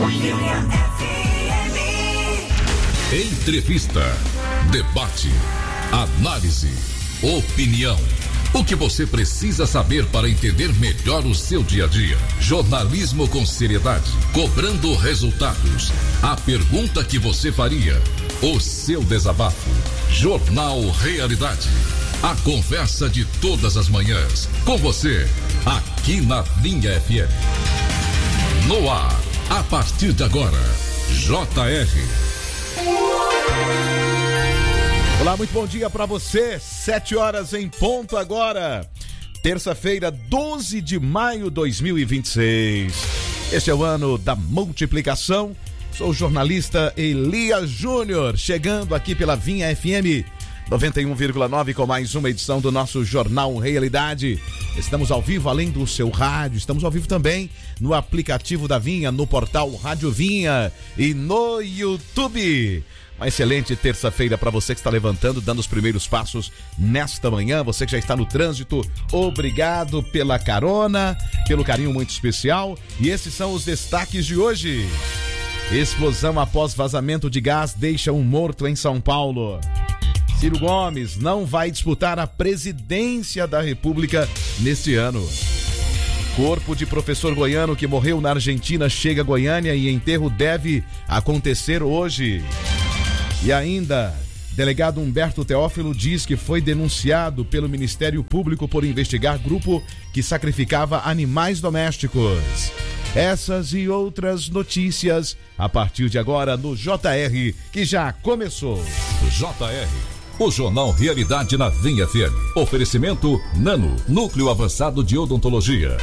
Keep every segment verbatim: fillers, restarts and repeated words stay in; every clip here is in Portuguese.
Entrevista, debate, análise, opinião. O que você precisa saber para entender melhor o seu dia a dia. Jornalismo com seriedade, cobrando resultados. A pergunta que você faria. O seu desabafo. Jornal Realidade. A conversa de todas as manhãs. Com você, aqui na Vinha F M. No ar, a partir de agora, J R. Olá, muito bom dia para você. Sete horas em ponto agora. Terça-feira, doze de maio de dois mil e vinte e seis. Este é o ano da multiplicação. Sou o jornalista Elias Júnior, chegando aqui pela Vinha F M noventa e um vírgula nove com mais uma edição do nosso Jornal Realidade. Estamos ao vivo além do seu rádio, estamos ao vivo também no aplicativo da Vinha, no portal Rádio Vinha e no YouTube. Uma excelente terça-feira para você que está levantando, dando os primeiros passos nesta manhã. Você que já está no trânsito, obrigado pela carona, pelo carinho muito especial. E esses são os destaques de hoje. Explosão após vazamento de gás deixa um morto em São Paulo. Ciro Gomes não vai disputar a presidência da República neste ano. Corpo de professor goiano que morreu na Argentina chega a Goiânia e enterro deve acontecer hoje. E ainda, delegado Humberto Teófilo diz que foi denunciado pelo Ministério Público por investigar grupo que sacrificava animais domésticos. Essas e outras notícias a partir de agora no J R, que já começou. J R, o Jornal Realidade na Vinha F M. Oferecimento Nano, Núcleo Avançado de Odontologia.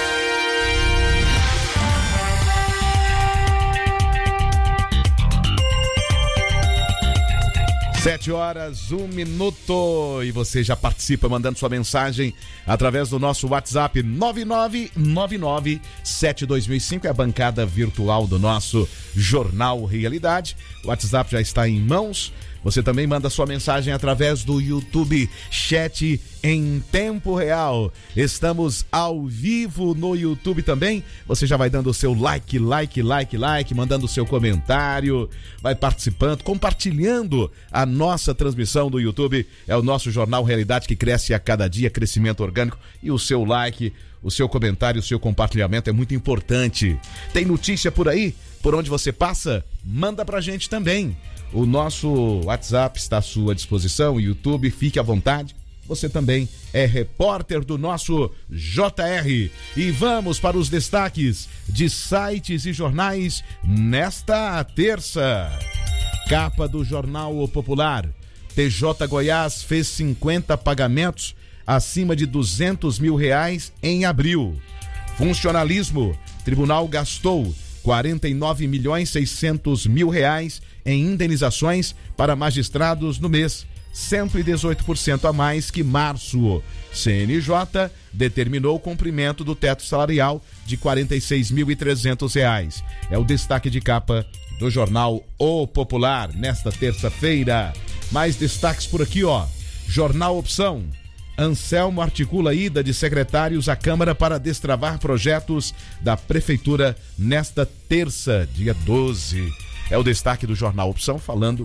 Sete horas, um minuto, e você já participa mandando sua mensagem através do nosso WhatsApp nove nove nove nove sete dois mil e cinco, é a bancada virtual do nosso Jornal Realidade. O WhatsApp já está em mãos. Você também manda sua mensagem através do YouTube, chat em tempo real. Estamos ao vivo no YouTube também. Você já vai dando o seu like, like, like, like, mandando o seu comentário, vai participando, compartilhando a nossa transmissão do YouTube. É o nosso Jornal Realidade que cresce a cada dia, crescimento orgânico. E o seu like, o seu comentário, o seu compartilhamento é muito importante. Tem notícia por aí? Por onde você passa? Manda pra gente também. O nosso WhatsApp está à sua disposição, o YouTube, fique à vontade. Você também é repórter do nosso J R. E vamos para os destaques de sites e jornais nesta terça. Capa do Jornal Popular. T J Goiás fez cinquenta pagamentos acima de duzentos mil reais em abril. Funcionalismo. Tribunal gastou quarenta e nove milhões seiscentos mil reais em indenizações para magistrados no mês, cento e dezoito por cento a mais que março. C N J determinou o cumprimento do teto salarial de quarenta e seis mil e trezentos reais. É o destaque de capa do jornal O Popular nesta terça-feira. Mais destaques por aqui, ó. Jornal Opção. Anselmo articula a ida de secretários à Câmara para destravar projetos da Prefeitura nesta terça, dia doze. É o destaque do Jornal Opção, falando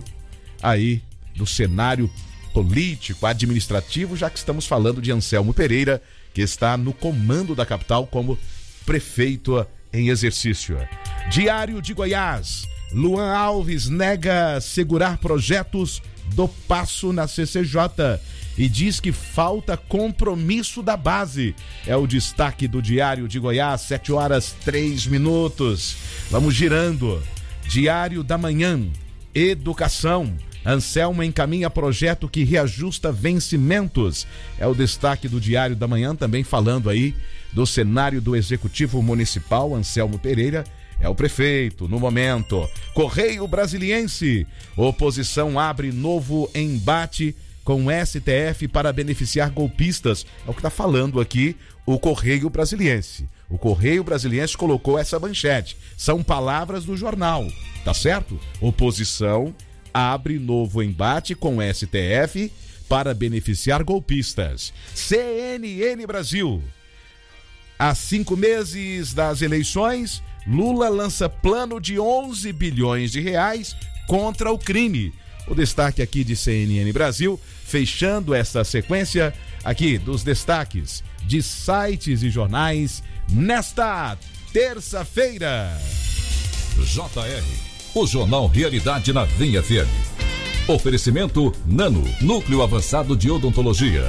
aí do cenário político, administrativo, já que estamos falando de Anselmo Pereira, que está no comando da capital como prefeito em exercício. Diário de Goiás. Luan Alves nega segurar projetos do Passo na C C J e diz que falta compromisso da base. É o destaque do Diário de Goiás, sete horas, três minutos. Vamos girando. Diário da Manhã. Educação. Anselmo encaminha projeto que reajusta vencimentos. É o destaque do Diário da Manhã, também falando aí do cenário do Executivo Municipal. Anselmo Pereira é o prefeito no momento. Correio Brasiliense. Oposição abre novo embate com o S T F para beneficiar golpistas. É o que está falando aqui o Correio Brasiliense. O Correio Brasiliense colocou essa manchete. São palavras do jornal, tá certo? Oposição abre novo embate com o S T F para beneficiar golpistas. C N N Brasil. Há cinco meses das eleições, Lula lança plano de onze bilhões de reais contra o crime. O destaque aqui de C N N Brasil, fechando essa sequência aqui dos destaques de sites e jornais nesta terça-feira. J R, o Jornal Realidade na Vinha F M. Oferecimento Nano, Núcleo Avançado de Odontologia.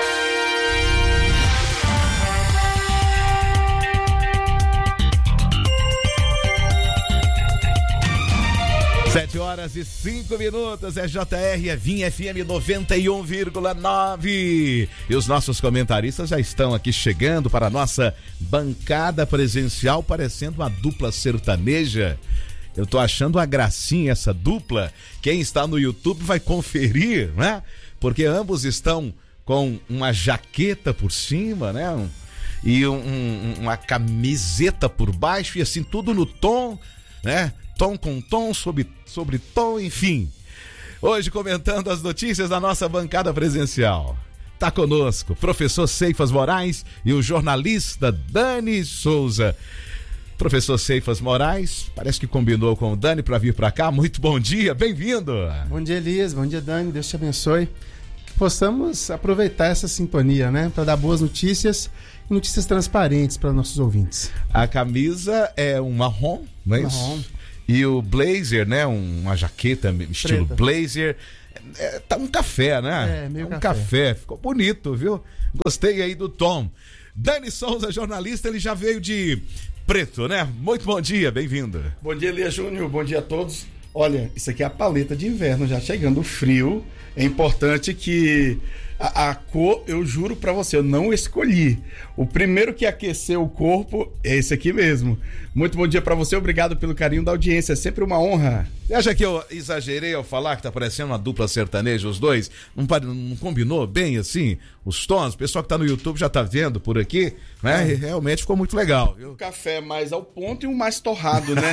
Sete horas e cinco minutos, é J R, é Vinha F M noventa e um vírgula nove. E os nossos comentaristas já estão aqui chegando para a nossa bancada presencial, parecendo uma dupla sertaneja. Eu tô achando uma gracinha essa dupla. Quem está no YouTube vai conferir, né? Porque ambos estão com uma jaqueta por cima, né? Um, e um, um, uma camiseta por baixo e assim, tudo no tom, né? Tom com tom, sobre, sobre tom, enfim. Hoje comentando as notícias da nossa bancada presencial. Tá conosco professor Ceifas Moraes e o jornalista Dani Souza. Professor Ceifas Moraes, parece que combinou com o Dani para vir para cá. Muito bom dia, bem-vindo. Bom dia, Elias. Bom dia, Dani. Deus te abençoe. Que possamos aproveitar essa sintonia, né? Para dar boas notícias e notícias transparentes para nossos ouvintes. A camisa é um marrom, não é marrom. isso? E o blazer, né? Uma jaqueta estilo Preta. blazer. É, tá um café, né? É, meio é um café. café. Ficou bonito, viu? Gostei aí do tom. Dani Souza, jornalista, ele já veio de preto, né? Muito bom dia, bem-vindo. Bom dia, Elias Júnior. Bom dia a todos. Olha, isso aqui é a paleta de inverno, já chegando o frio. É importante que a, a cor, eu juro pra você, eu não escolhi. O primeiro que aqueceu o corpo é esse aqui mesmo. Muito bom dia pra você, obrigado pelo carinho da audiência, é sempre uma honra. Você acha que eu exagerei ao falar que tá parecendo uma dupla sertaneja os dois? Não, não combinou bem assim os tons? O pessoal que tá no YouTube já tá vendo por aqui, né? É. Realmente ficou muito legal, viu? Um café mais ao ponto e um mais torrado, né?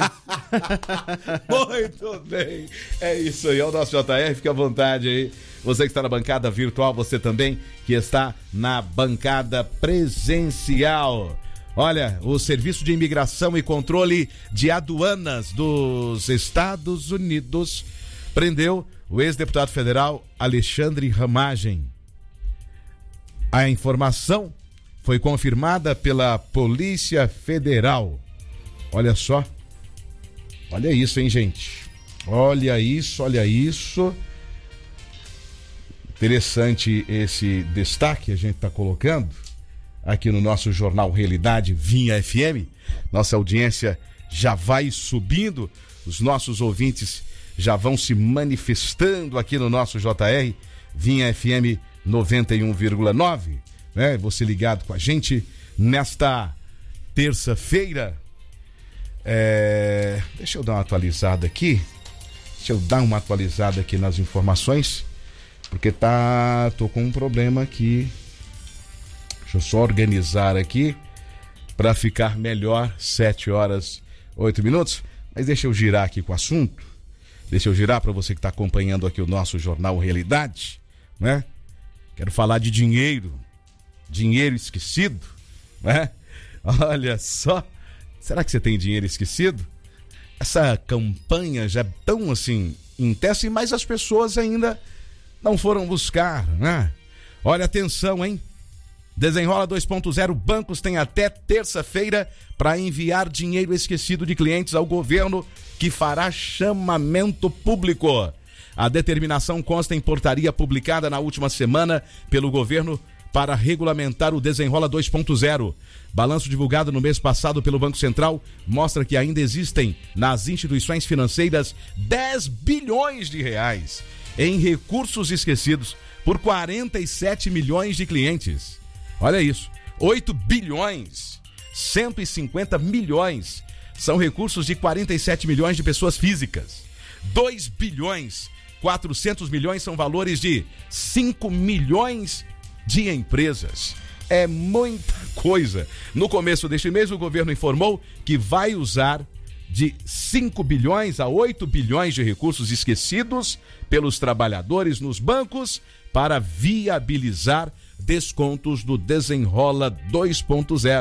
Muito bem, é isso aí, é o nosso J R, fique à vontade aí. Você que está na bancada virtual, você também que está na bancada presencial. Olha, o Serviço de Imigração e Controle de Aduanas dos Estados Unidos prendeu o ex-deputado federal Alexandre Ramagem. A informação foi confirmada pela Polícia Federal. Olha só. Olha isso, hein, gente? Olha isso, olha isso. Interessante esse destaque que a gente está colocando aqui no nosso Jornal Realidade Vinha F M. Nossa audiência já vai subindo, os nossos ouvintes já vão se manifestando aqui no nosso J R Vinha F M noventa e um vírgula nove, né? Você ligado com a gente nesta terça-feira. É... Deixa eu dar uma atualizada aqui. Deixa eu dar uma atualizada aqui nas informações, porque tá, tô com um problema aqui. Deixa eu só organizar aqui para ficar melhor. Sete horas, oito minutos. Mas deixa eu girar aqui com o assunto. Deixa eu girar para você que está acompanhando aqui o nosso Jornal Realidade, né? Quero falar de dinheiro. Dinheiro esquecido, né? Olha só. Será que você tem dinheiro esquecido? Essa campanha já é tão assim intensa, mas as pessoas ainda não foram buscar, né? Olha, atenção, hein? Desenrola dois ponto zero, bancos têm até terça-feira para enviar dinheiro esquecido de clientes ao governo, que fará chamamento público. A determinação consta em portaria publicada na última semana pelo governo para regulamentar o Desenrola dois ponto zero. Balanço divulgado no mês passado pelo Banco Central mostra que ainda existem nas instituições financeiras dez bilhões de reais em recursos esquecidos por quarenta e sete milhões de clientes. Olha isso, oito bilhões, cento e cinquenta milhões são recursos de quarenta e sete milhões de pessoas físicas. dois bilhões, quatrocentos milhões são valores de cinco milhões de empresas. É muita coisa. No começo deste mês, o governo informou que vai usar de cinco bilhões a oito bilhões de recursos esquecidos pelos trabalhadores nos bancos para viabilizar descontos do Desenrola dois ponto zero.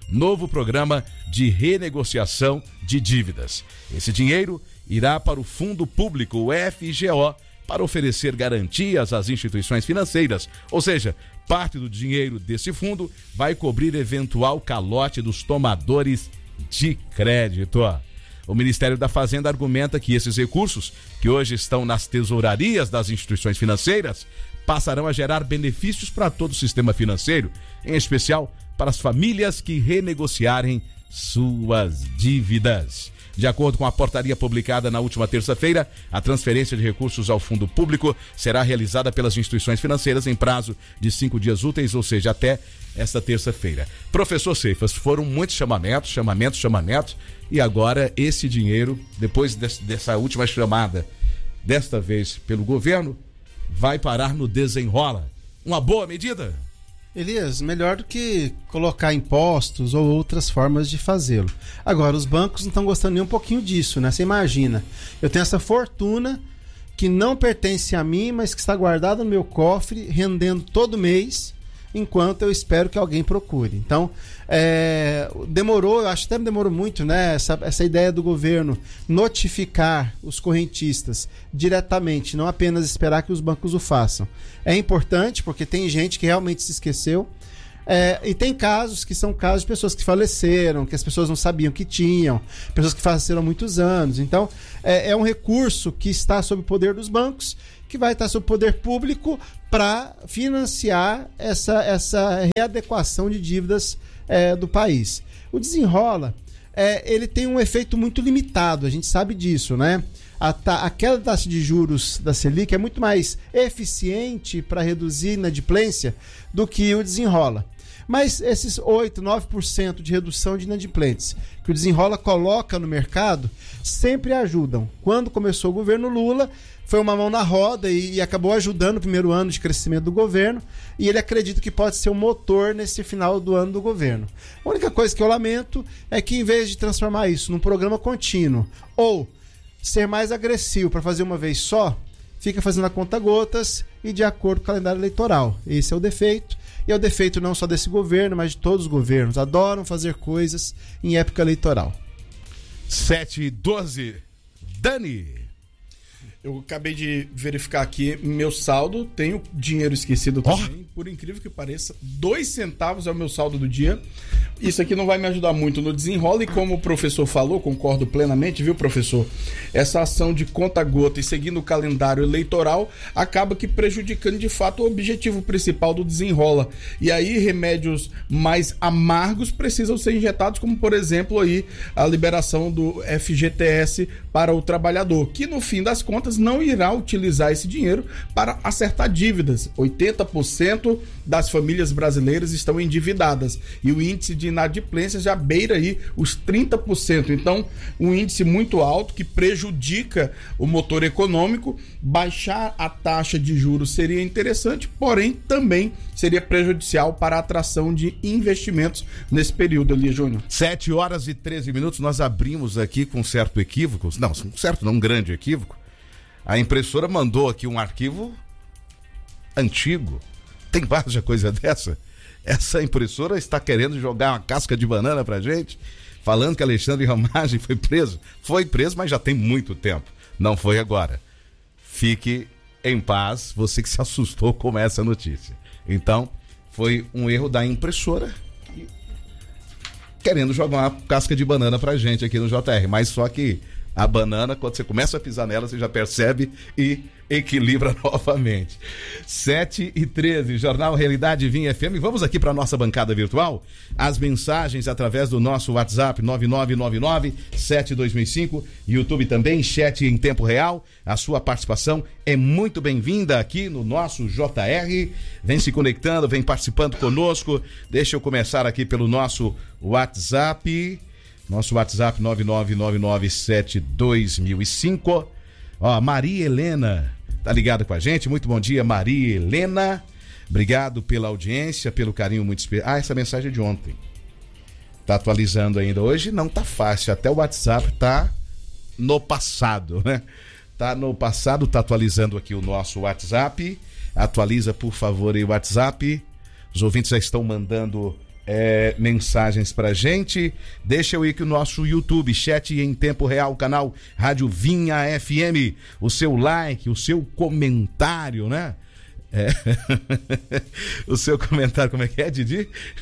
novo programa de renegociação de dívidas. Esse dinheiro irá para o Fundo Público, o F G O, para oferecer garantias às instituições financeiras, ou seja, parte do dinheiro desse fundo vai cobrir eventual calote dos tomadores de crédito. O Ministério da Fazenda argumenta que esses recursos, que hoje estão nas tesourarias das instituições financeiras, passarão a gerar benefícios para todo o sistema financeiro, em especial para as famílias que renegociarem suas dívidas. De acordo com a portaria publicada na última terça-feira, a transferência de recursos ao fundo público será realizada pelas instituições financeiras em prazo de cinco dias úteis, ou seja, até esta terça-feira. Professor Seifas, foram muitos chamamentos, chamamentos, chamamentos, e agora esse dinheiro, depois desse, dessa última chamada, desta vez pelo governo, vai parar no Desenrola. Uma boa medida? Elias, melhor do que colocar impostos ou outras formas de fazê-lo. Agora, os bancos não estão gostando nem um pouquinho disso, né? Você imagina, eu tenho essa fortuna que não pertence a mim, mas que está guardada no meu cofre, rendendo todo mês, enquanto eu espero que alguém procure. Então, é, demorou, eu acho que até demorou muito, né? Essa, essa ideia do governo notificar os correntistas diretamente, não apenas esperar que os bancos o façam. É importante porque tem gente que realmente se esqueceu. É, e tem casos que são casos de pessoas que faleceram, que as pessoas não sabiam que tinham, pessoas que faleceram há muitos anos. Então, é, é um recurso que está sob o poder dos bancos, que vai estar sob o poder público para financiar essa, essa readequação de dívidas é, do país. O Desenrola, é, ele tem um efeito muito limitado, a gente sabe disso, né? A, ta, a queda da taxa de juros da Selic é muito mais eficiente para reduzir inadimplência do que o Desenrola. Mas esses oito, nove por cento de redução de inadimplentes que o Desenrola coloca no mercado sempre ajudam. Quando começou o governo Lula, foi uma mão na roda e, e acabou ajudando o primeiro ano de crescimento do governo, e ele acredita que pode ser um motor nesse final do ano do governo. A única coisa que eu lamento é que, em vez de transformar isso num programa contínuo ou ser mais agressivo para fazer uma vez só, fica fazendo a conta gotas e de acordo com o calendário eleitoral. Esse é o defeito. E é o defeito não só desse governo, mas de todos os governos. Adoram fazer coisas em época eleitoral. sete e doze. Dani. Eu acabei de verificar aqui meu saldo, tenho dinheiro esquecido também, oh. por incrível que pareça, dois centavos é o meu saldo do dia. Isso aqui não vai me ajudar muito no Desenrola, e como o professor falou, concordo plenamente, viu, professor? Essa ação de conta-gota e seguindo o calendário eleitoral acaba que prejudicando de fato o objetivo principal do Desenrola. E aí remédios mais amargos precisam ser injetados, como por exemplo aí a liberação do F G T S para o trabalhador, que no fim das contas não irá utilizar esse dinheiro para acertar dívidas. oitenta por cento das famílias brasileiras estão endividadas e o índice de inadimplência já beira aí os trinta por cento. Então, um índice muito alto que prejudica o motor econômico. Baixar a taxa de juros seria interessante, porém também seria prejudicial para a atração de investimentos nesse período, Elias Júnior. sete horas e treze minutos, nós abrimos aqui com um certo equívoco, não, certo, não um grande equívoco. A impressora mandou aqui um arquivo antigo. Tem várias coisa dessa. Essa impressora está querendo jogar uma casca de banana pra gente, falando que Alexandre Ramagem foi preso. Foi preso, mas já tem muito tempo. Não foi agora. Fique em paz, você que se assustou com essa notícia. Então, foi um erro da impressora querendo jogar uma casca de banana pra gente aqui no J R, mas só que a banana, quando você começa a pisar nela, você já percebe e equilibra novamente. sete e treze, Jornal Realidade Vinha F M. Vamos aqui para a nossa bancada virtual. As mensagens através do nosso WhatsApp nove nove nove nove sete dois cinco, YouTube também, chat em tempo real. A sua participação é muito bem-vinda aqui no nosso J R. Vem se conectando, vem participando conosco. Deixa eu começar aqui pelo nosso WhatsApp. Nosso WhatsApp nove nove nove nove sete dois cinco. Ó, Maria Helena tá ligada com a gente. Muito bom dia, Maria Helena. Obrigado pela audiência, pelo carinho muito especial. Ah, essa mensagem é de ontem. Tá atualizando ainda. Hoje não tá fácil. Até o WhatsApp tá no passado, né? Tá no passado, tá atualizando aqui o nosso WhatsApp. Atualiza, por favor, aí o WhatsApp. Os ouvintes já estão mandando é, mensagens pra gente. Deixa eu ir aqui no nosso YouTube, chat em tempo real, canal Rádio Vinha F M. O seu like, o seu comentário, né? É. O seu comentário, como é que é, Didi?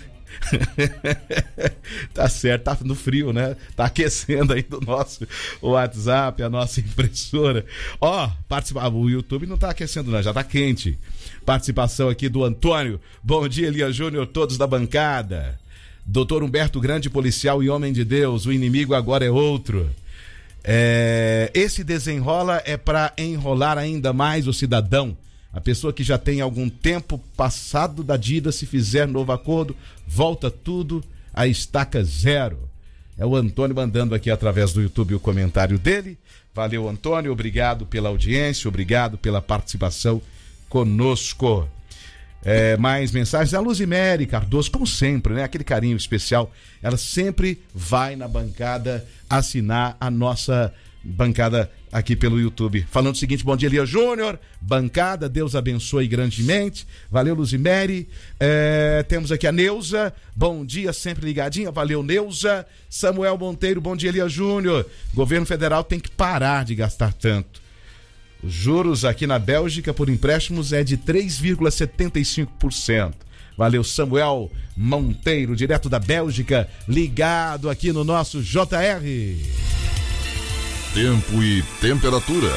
Tá certo, tá no frio, né? Tá aquecendo aí do nosso WhatsApp, a nossa impressora. Ó, participar, o YouTube não tá aquecendo não, já tá quente. Participação aqui do Antônio. Bom dia, Elias Júnior, todos da bancada. Doutor Humberto Grande, policial e homem de Deus, o inimigo agora é outro. É, esse desenrola é para enrolar ainda mais o cidadão. A pessoa que já tem algum tempo passado da dívida, se fizer novo acordo, volta tudo a estaca zero. É o Antônio mandando aqui através do YouTube o comentário dele. Valeu, Antônio, obrigado pela audiência, obrigado pela participação conosco. É, mais mensagens. A Luzimere Cardoso, como sempre, né? Aquele carinho especial. Ela sempre vai na bancada assinar a nossa bancada aqui pelo YouTube. Falando o seguinte: bom dia, Elias Júnior, bancada, Deus abençoe grandemente. Valeu, Luzimere. É, temos aqui a Neuza, bom dia, sempre ligadinha. Valeu, Neuza. Samuel Monteiro, bom dia, Elias Júnior. Governo federal tem que parar de gastar tanto. Os juros aqui na Bélgica por empréstimos é de três vírgula setenta e cinco por cento. Valeu, Samuel Monteiro, direto da Bélgica, ligado aqui no nosso J R. Tempo e temperatura.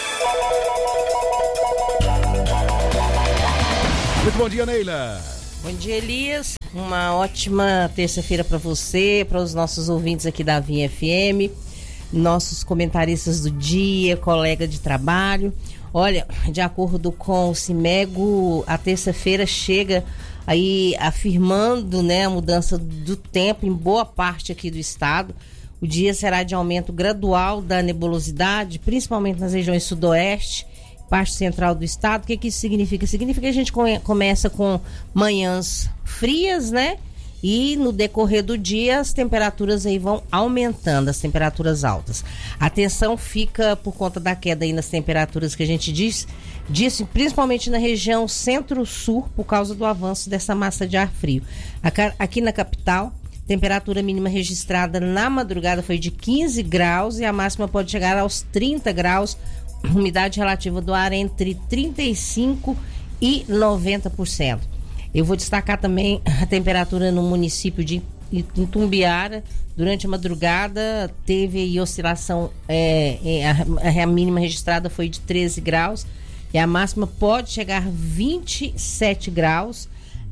Muito bom dia, Neila. Bom dia, Elias. Uma ótima terça-feira para você, para os nossos ouvintes aqui da Vinha F M, nossos comentaristas do dia, colega de trabalho. Olha, de acordo com o Cimego, a terça-feira chega aí afirmando, né, a mudança do tempo em boa parte aqui do estado. O dia será de aumento gradual da nebulosidade, principalmente nas regiões sudoeste, parte central do estado. O que, que isso significa? Significa que a gente come, começa com manhãs frias, né? E no decorrer do dia as temperaturas aí vão aumentando, as temperaturas altas. A atenção fica por conta da queda aí nas temperaturas que a gente diz, disse, principalmente na região centro-sul, por causa do avanço dessa massa de ar frio. Aqui na capital, temperatura mínima registrada na madrugada foi de quinze graus e a máxima pode chegar aos trinta graus. Umidade relativa do ar entre trinta e cinco por cento e noventa por cento. Eu vou destacar também a temperatura no município de Itumbiara. Durante a madrugada teve aí oscilação, é, é, a, a mínima registrada foi de treze graus e a máxima pode chegar a vinte e sete graus.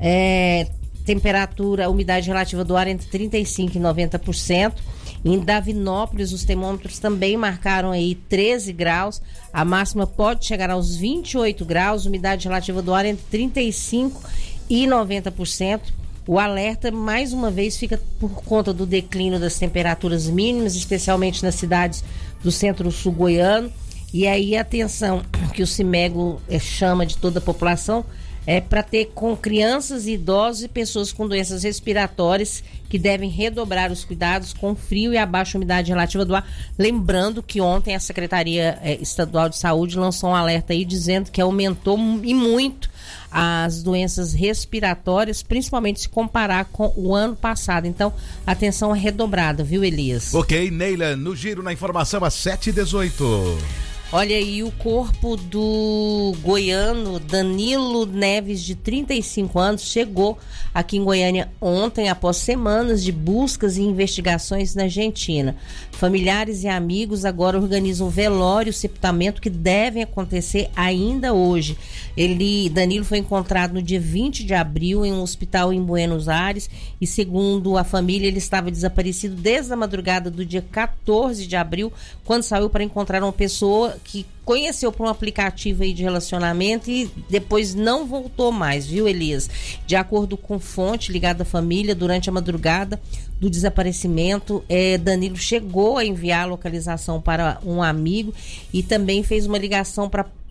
É, temperatura, umidade relativa do ar entre trinta e cinco por cento e noventa por cento. Em Davinópolis, os termômetros também marcaram aí treze graus. A máxima pode chegar aos vinte e oito graus. Umidade relativa do ar entre trinta e cinco por cento e noventa por cento. O alerta, mais uma vez, fica por conta do declínio das temperaturas mínimas, especialmente nas cidades do centro-sul goiano. E aí, atenção, que o Cimego é, chama de toda a população, é para ter com crianças, idosos e pessoas com doenças respiratórias que devem redobrar os cuidados com frio e a baixa umidade relativa do ar. Lembrando que ontem a Secretaria é, Estadual de Saúde lançou um alerta aí dizendo que aumentou e muito as doenças respiratórias, principalmente se comparar com o ano passado. Então, atenção redobrada, viu, Elias? Ok, Neila, no giro na informação às sete e dezoito. Olha aí, o corpo do goiano Danilo Neves, de trinta e cinco anos, chegou aqui em Goiânia ontem, após semanas de buscas e investigações na Argentina. Familiares e amigos agora organizam velório e sepultamento que devem acontecer ainda hoje. Ele, Danilo, foi encontrado no dia vinte de abril em um hospital em Buenos Aires e, segundo a família, ele estava desaparecido desde a madrugada do dia quatorze de abril, quando saiu para encontrar uma pessoa que conheceu por um aplicativo aí de relacionamento e depois não voltou mais, viu, Elias? De acordo com fonte ligada à família, durante a madrugada do desaparecimento, eh, Danilo chegou a enviar a localização para um amigo e também fez uma ligação para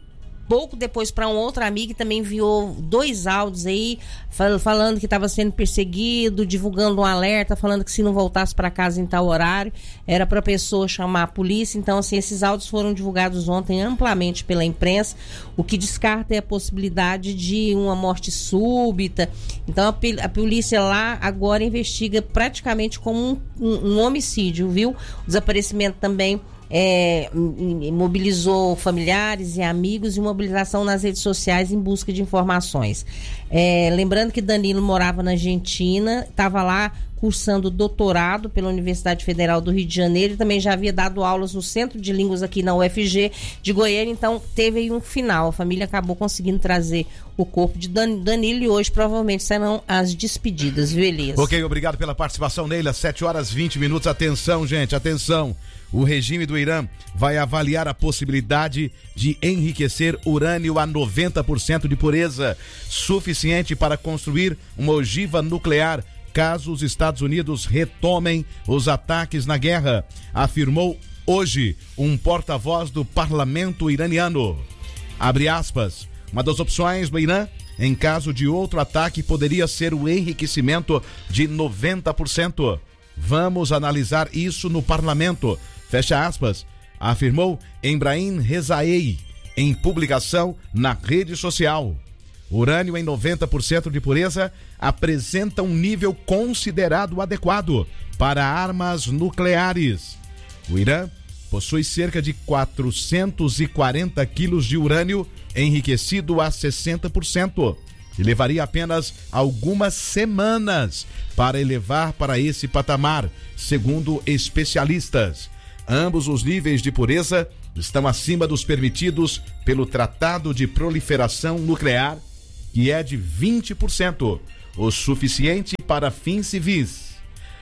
pouco depois para um outro amigo que também enviou dois áudios aí fal- falando que estava sendo perseguido, divulgando um alerta, falando que se não voltasse para casa em tal horário era para a pessoa chamar a polícia. Então, assim, esses áudios foram divulgados ontem amplamente pela imprensa, o que descarta é a possibilidade de uma morte súbita. Então a, a polícia lá agora investiga praticamente como um, um, um homicídio, viu? O desaparecimento também É, mobilizou familiares e amigos e mobilização nas redes sociais em busca de informações. É, lembrando que Danilo morava na Argentina, estava lá cursando doutorado pela Universidade Federal do Rio de Janeiro e também já havia dado aulas no Centro de Línguas aqui na U F G de Goiânia, então teve aí um final. A família acabou conseguindo trazer o corpo de Dan- Danilo e hoje provavelmente serão as despedidas, viu, Elias? Ok, obrigado pela participação, Neila. sete horas e vinte minutos. Atenção, gente, atenção. O regime do Irã vai avaliar a possibilidade de enriquecer urânio a noventa por cento de pureza, suficiente para construir uma ogiva nuclear, caso os Estados Unidos retomem os ataques na guerra, afirmou hoje um porta-voz do parlamento iraniano. Abre aspas. Uma das opções do Irã, em caso de outro ataque, poderia ser o enriquecimento de noventa por cento. Vamos analisar isso no parlamento. Fecha aspas, afirmou Embrahim Rezaei em publicação na rede social. Urânio em noventa por cento de pureza apresenta um nível considerado adequado para armas nucleares. O Irã possui cerca de quatrocentos e quarenta quilos de urânio enriquecido a sessenta por cento e levaria apenas algumas semanas para elevar para esse patamar, segundo especialistas. Ambos os níveis de pureza estão acima dos permitidos pelo Tratado de Proliferação Nuclear, que é de vinte por cento, o suficiente para fins civis.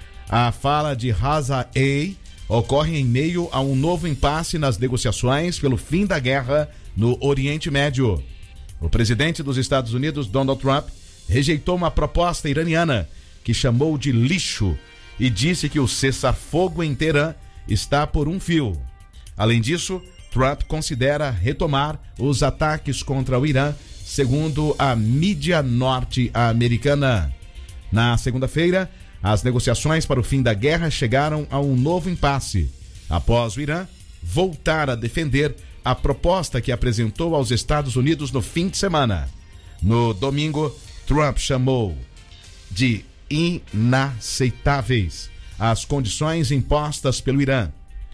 A fala de Rezaei ocorre em meio a um novo impasse nas negociações pelo fim da guerra no Oriente Médio. O presidente dos Estados Unidos, Donald Trump, rejeitou uma proposta iraniana que chamou de lixo e disse que o cessar-fogo em Teherã está por um fio. Além disso, Trump considera retomar os ataques contra o Irã, segundo a mídia norte-americana. Na segunda-feira, as negociações para o fim da guerra chegaram a um novo impasse, após o Irã voltar a defender a proposta que apresentou aos Estados Unidos no fim de semana. No domingo, Trump chamou de inaceitáveis as condições impostas pelo Irã.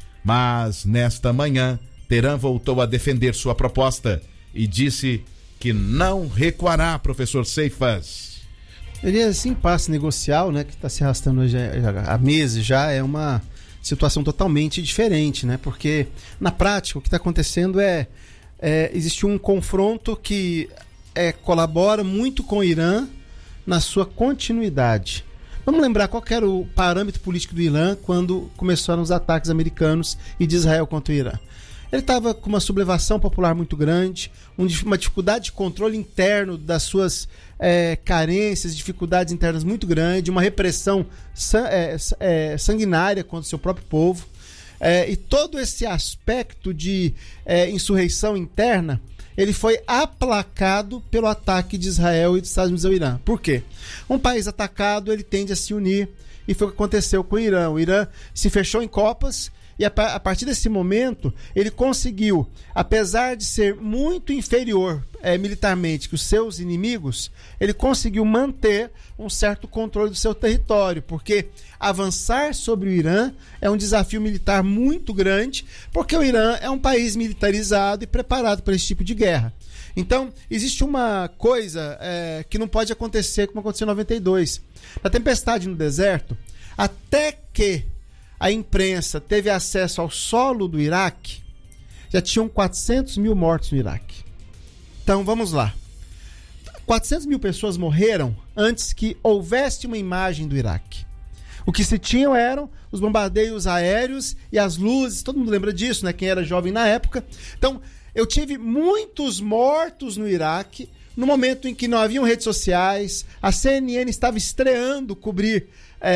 Mas, nesta manhã, Teherã voltou a defender sua proposta e disse que não recuará, professor Seifas. Ele é esse impasse negocial, né, que está se arrastando já, já, há meses já, é uma situação totalmente diferente, né? Porque, na prática, o que está acontecendo é, é existe um confronto que é, colabora muito com o Irã na sua continuidade. Vamos lembrar qual que era o parâmetro político do Irã quando começaram os ataques americanos e de Israel contra o Irã. Ele estava com uma sublevação popular muito grande, uma dificuldade de controle interno das suas é, carências, dificuldades internas muito grande, uma repressão san, é, é, sanguinária contra o seu próprio povo. É, e todo esse aspecto de é, insurreição interna, ele foi aplacado pelo ataque de Israel e dos Estados Unidos ao Irã. Por quê? Um país atacado, ele tende a se unir, e foi o que aconteceu com o Irã. O Irã se fechou em copas, e a, a partir desse momento, ele conseguiu, apesar de ser muito inferior é, militarmente que os seus inimigos, ele conseguiu manter um certo controle do seu território, porque avançar sobre o Irã é um desafio militar muito grande, porque o Irã é um país militarizado e preparado para esse tipo de guerra. Então, existe uma coisa é, que não pode acontecer como aconteceu em noventa e dois. Na tempestade no deserto, até que a imprensa teve acesso ao solo do Iraque, já tinham quatrocentos mil mortos no Iraque. Então, vamos lá. quatrocentas mil pessoas morreram antes que houvesse uma imagem do Iraque. O que se tinham eram os bombardeios aéreos e as luzes, todo mundo lembra disso, né? Quem era jovem na época. Então, eu tive muitos mortos no Iraque, no momento em que não haviam redes sociais, a C N N estava estreando cobrir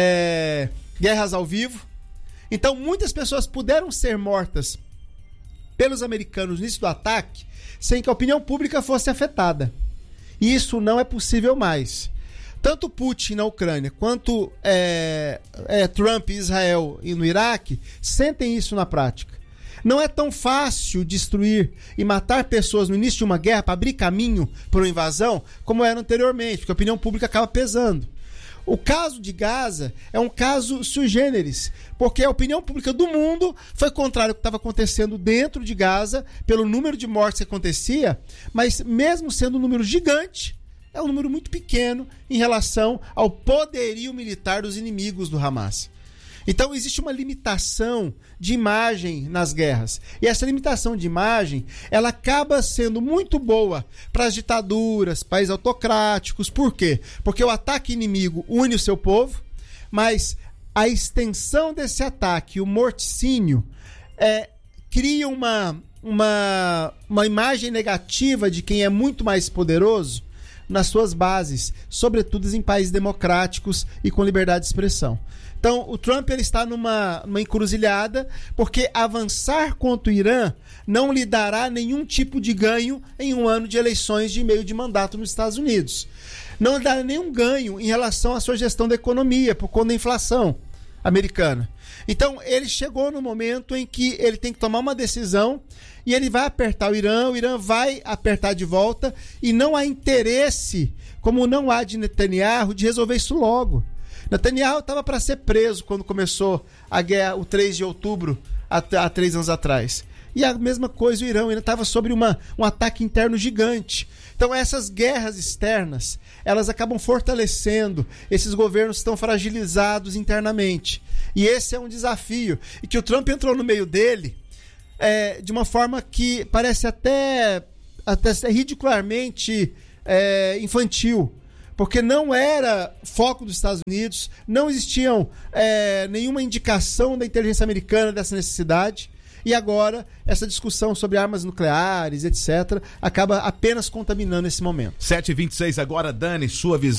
é, guerras ao vivo. Então, muitas pessoas puderam ser mortas pelos americanos no início do ataque, sem que a opinião pública fosse afetada. E isso não é possível mais. Tanto Putin na Ucrânia, quanto é, é, Trump e Israel e no Iraque, sentem isso na prática. Não é tão fácil destruir e matar pessoas no início de uma guerra para abrir caminho para uma invasão, como era anteriormente, porque a opinião pública acaba pesando. O caso de Gaza é um caso sui generis, porque a opinião pública do mundo foi contrária ao que estava acontecendo dentro de Gaza, pelo número de mortes que acontecia, mas mesmo sendo um número gigante, é um número muito pequeno em relação ao poderio militar dos inimigos do Hamas. Então existe uma limitação de imagem nas guerras. E essa limitação de imagem, ela acaba sendo muito boa para as ditaduras, países autocráticos. Por quê? Porque o ataque inimigo une o seu povo, mas a extensão desse ataque, o morticínio, é, cria uma, uma, uma imagem negativa de quem é muito mais poderoso nas suas bases, sobretudo em países democráticos e com liberdade de expressão. Então, o Trump ele está numa, numa encruzilhada, porque avançar contra o Irã não lhe dará nenhum tipo de ganho em um ano de eleições de meio de mandato nos Estados Unidos. Não lhe dará nenhum ganho em relação à sua gestão da economia, por conta da inflação americana. Então, ele chegou no momento em que ele tem que tomar uma decisão e ele vai apertar o Irã, o Irã vai apertar de volta e não há interesse, como não há de Netanyahu, de resolver isso logo. Netanyahu estava para ser preso quando começou a guerra, o três de outubro, há, há três anos atrás. E a mesma coisa o Irã, ainda estava sobre uma, um ataque interno gigante. Então essas guerras externas, elas acabam fortalecendo esses governos que estão fragilizados internamente. E esse é um desafio. E que o Trump entrou no meio dele é, de uma forma que parece até, até ridicularmente é, infantil. Porque não era foco dos Estados Unidos, não existiam é, nenhuma indicação da inteligência americana dessa necessidade. E agora, essa discussão sobre armas nucleares, etcétera, acaba apenas contaminando esse momento. sete e vinte e seis agora, Dani, sua visão.